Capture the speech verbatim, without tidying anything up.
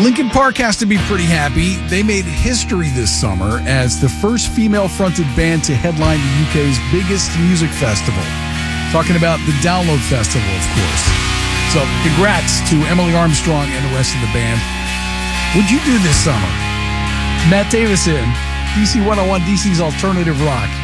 Linkin Park has to be pretty happy. They made history this summer as the first female-fronted band to headline the U K's biggest music festival. Talking about the Download Festival, of course. So congrats to Emily Armstrong and the rest of the band. What'd you do this summer? Matt Davis in D C one oh one, D C's Alternative Rock.